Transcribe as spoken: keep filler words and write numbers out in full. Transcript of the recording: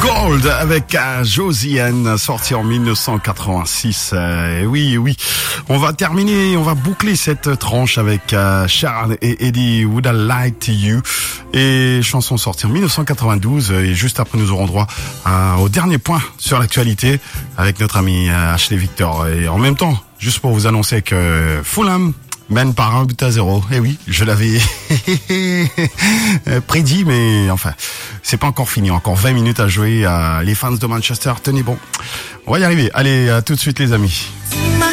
Gold avec euh, Josiane, sorti en dix-neuf cent quatre-vingt-six. Euh, oui, oui. On va terminer, on va boucler cette tranche avec euh, Charles et Eddie, Would I Lie to You, et chanson sortie en dix-neuf cent quatre-vingt-douze. Et juste après, nous aurons droit euh, au dernier point sur l'actualité avec notre ami euh, Ashley Victor. Et en même temps, juste pour vous annoncer que Fulham mène par un but à zéro. Eh oui, je l'avais prédit, mais enfin, c'est pas encore fini. Encore vingt minutes à jouer. À les fans de Manchester, tenez bon. On va y arriver. Allez, à tout de suite les amis.